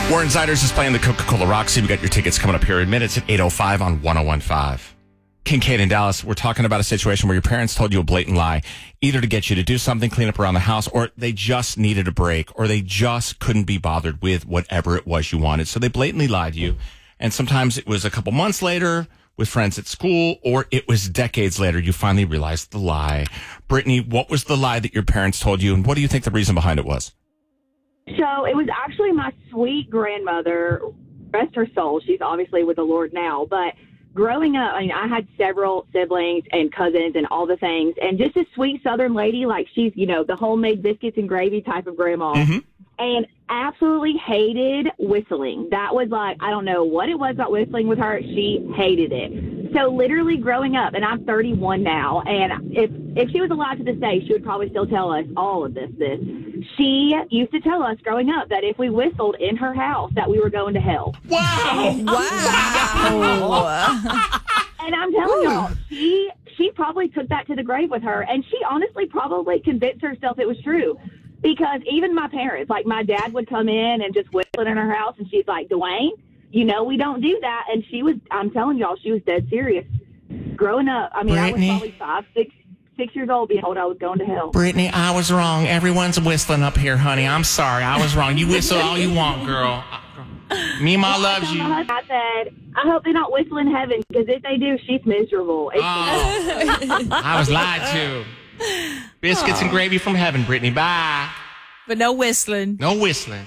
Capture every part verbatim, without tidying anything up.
Warren Ziders is playing the Coca-Cola Roxy. We got your tickets coming up here in minutes at eight oh five on one oh one five. Kincaid in Dallas, we're talking about a situation where your parents told you a blatant lie, either to get you to do something, clean up around the house, or they just needed a break, or they just couldn't be bothered with whatever it was you wanted. So they blatantly lied to you. And sometimes it was a couple months later with friends at school, or it was decades later you finally realized the lie. Brittany, what was the lie that your parents told you, and what do you think the reason behind it was? So it was actually my sweet grandmother, rest her soul. She's obviously with the Lord now. But growing up, I mean, I had several siblings and cousins and all the things. And just a sweet Southern lady, like she's, you know, the homemade biscuits and gravy type of grandma. Mm-hmm. And absolutely hated whistling. That was like, I don't know what it was about whistling with her. She hated it. So literally growing up, and I'm thirty-one now, and if if she was alive to this day, she would probably still tell us all of this. This she used to tell us growing up that if we whistled in her house, that we were going to hell. Wow! Wow! And I'm telling y'all, she she probably took that to the grave with her, and she honestly probably convinced herself it was true. Because even my parents, like my dad would come in and just whistle in her house, and she's like, Dwayne, you know we don't do that. And she was, I'm telling y'all, she was dead serious. Growing up, I mean, Brittany. I was probably five, six, six years old being told I was going to hell. Brittany, I was wrong. Everyone's whistling up here, honey. I'm sorry. I was wrong. You whistle all you want, girl. Mima loves you. I said, I hope they don't whistle in heaven, because if they do, she's miserable. Oh, I was lied to. Biscuits and gravy from heaven, Brittany. Bye. But no whistling. No whistling.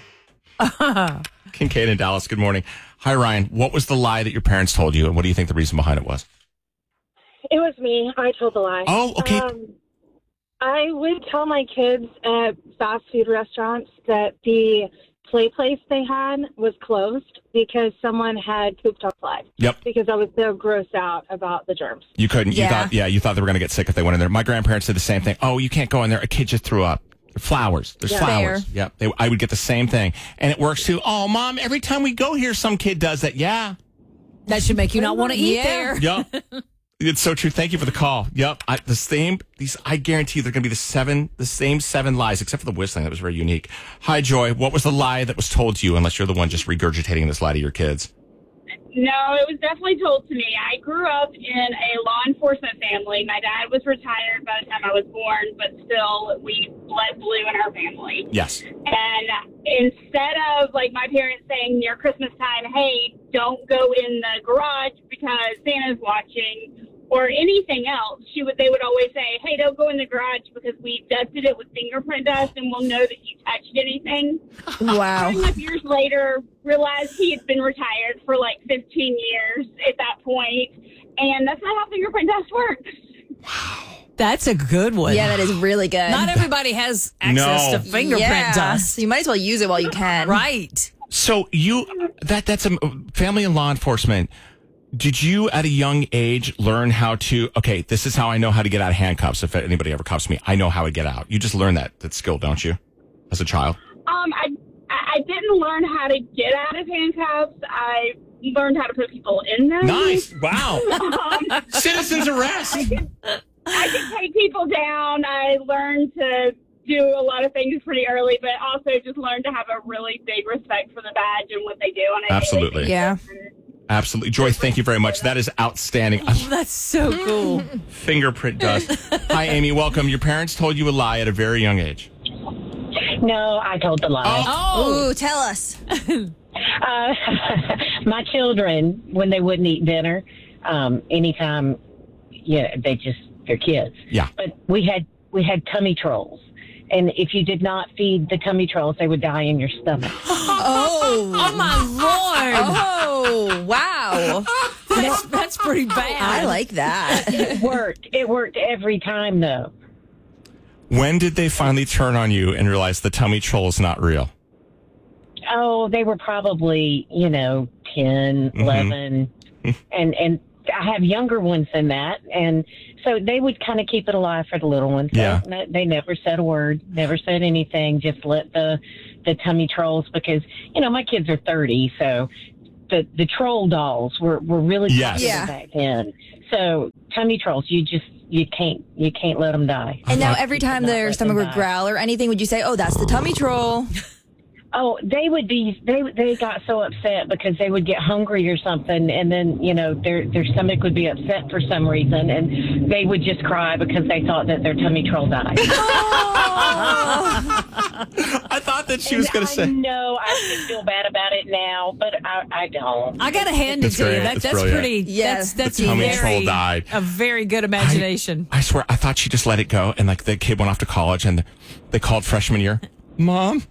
Kincaid in Dallas, good morning. Hi, Ryan. What was the lie that your parents told you, and what do you think the reason behind it was? It was me. I told the lie. Oh, okay. Um, I would tell my kids at fast food restaurants that the play place they had was closed because someone had pooped on slide. Yep. Because I was so grossed out about the germs. You couldn't. You Yeah. thought, yeah, you thought they were going to get sick if they went in there. My grandparents did the same thing. Oh, you can't go in there. A kid just threw up. Flowers. There's Yeah. flowers. Yep. They, I would get the same thing. And it works too. Oh, Mom, every time we go here, some kid does that. Yeah. That should make you not want to eat Yeah. there. Yep. It's so true. Thank you for the call. Yep. I, the same, these, I guarantee they're going to be the seven, the same seven lies, except for the whistling. That was very unique. Hi, Joy. What was the lie that was told to you, unless you're the one just regurgitating this lie to your kids? No, it was definitely told to me. I grew up in a law enforcement family. My dad was retired by the time I was born, but still, we bled blue in our family. Yes. And instead of, like, my parents saying near Christmas time, hey, don't go in the garage because Santa's watching, or anything else, she would they would always say, hey, don't go in the garage because we dusted it with fingerprint dust and we'll know that you touched anything. Wow. Three and a half years later, realized he had been retired for like fifteen years at that point, and that's not how fingerprint dust works. That's a good one. Yeah, that is really good. Not everybody has access No. to fingerprint yeah. dust. So you might as well use it while you can. Right. So you, that that's a family and law enforcement. Did you, at a young age, learn how to, okay, this is how I know how to get out of handcuffs. If anybody ever cuffs me, I know how to get out. You just learn that, that skill, don't you, as a child? Um, I I didn't learn how to get out of handcuffs. I learned how to put people in them. Nice. Wow. Um, Citizen's arrest. I could, I could take people down. I learned to do a lot of things pretty early, but also just learned to have a really big respect for the badge and what they do on a Absolutely. daily basis. Yeah. Absolutely. Joy, thank you very much. That is outstanding. That's so cool. Fingerprint dust. Hi, Amy. Welcome. Your parents told you a lie at a very young age. No, I told the lie. Oh. Ooh, tell us. Uh, my children, when they wouldn't eat dinner, um, anytime, yeah, they just, they're kids. Yeah. But we had, we had tummy trolls. And if you did not feed the tummy trolls, they would die in your stomach. Oh. Oh, my Lord. Oh, wow. That's, that's pretty bad. I like that. It worked. It worked every time, though. When did they finally turn on you and realize the tummy troll is not real? Oh, they were probably, you know, ten, Mm-hmm. eleven. and, and I have younger ones than that. And so they would kind of keep it alive for the little ones. So Yeah. no- they never said a word, never said anything, just let the, the tummy trolls, because, you know, my kids are thirty. So the, the troll dolls were, were really Yes. popular Yeah. back then. So tummy trolls, you just, you can't, you can't let them die. And now every time Not their let stomach them would die. growl or anything, would you say, oh, that's the tummy troll? Oh, they would be. They they got so upset because they would get hungry or something, and then you know their their stomach would be upset for some reason, and they would just cry because they thought that their tummy troll died. I thought that she was going to I say. know I should feel bad about it now, but I, I don't. I got to hand it That's to great. you. That, That's that's brilliant. pretty. Yes. That's that's The tummy very, troll died. A very good imagination. I swear, I thought she just let it go, and like the kid went off to college, and they called freshman year. Mom,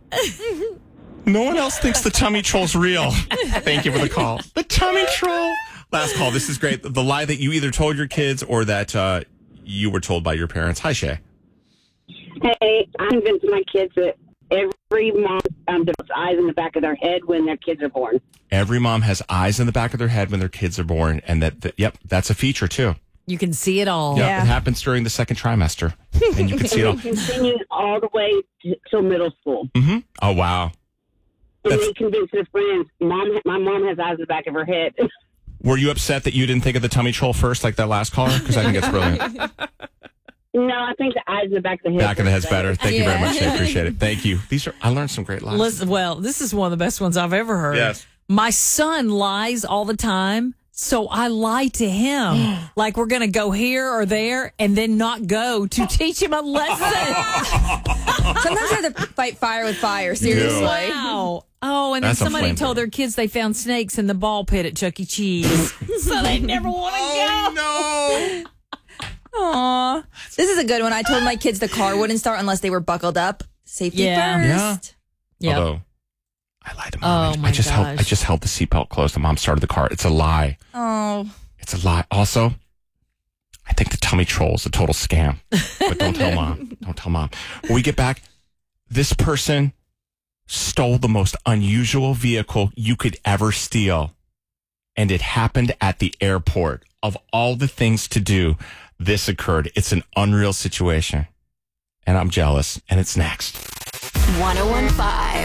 no one else thinks the tummy troll's real. Thank you for the call. The tummy troll. Last call. This is great. The lie that you either told your kids or that uh, you were told by your parents. Hi, Shay. Hey, I'm convinced my kids that every mom um, develops eyes in the back of their head when their kids are born. Every mom has eyes in the back of their head when their kids are born, and that, that yep, that's a feature too. You can see it all. Yep, Yeah. it happens during the second trimester, and you can see it all. And they continue all the way to, till middle school. Mm-hmm. Oh wow. And That's- they convince their friends, "Mom, my mom has eyes in the back of her head." Were you upset that you didn't think of the tummy troll first, like that last caller? Because I think it's brilliant. No, I think the eyes in the back of the head. Back of the head's better. Thank you very Yeah. much. I appreciate it. Thank you. These are. I learned some great lies. Listen, well, this is one of the best ones I've ever heard. Yes. My son lies all the time, so I lie to him. Like we're going to go here or there and then not go to teach him a lesson. Sometimes you have to fight fire with fire. Seriously. Wow. Oh, and then That's a somebody flamethrower. told their kids they found snakes in the ball pit at Chuck E. Cheese. So they never want to go. Oh, no. Aw. This is a good one. I told my kids the car wouldn't start unless they were buckled up. Safety Yeah. first. Yeah. Yep. Although, I lied to mom. Oh, I my just held. I gosh. just held the seatbelt closed. The mom started the car. It's a lie. Oh. It's a lie. Also, I think the tummy troll is a total scam. But don't tell mom. Don't tell mom. When we get back, this person stole the most unusual vehicle you could ever steal. And it happened at the airport. Of all the things to do, this occurred. It's an unreal situation. And I'm jealous. And it's next. one oh one five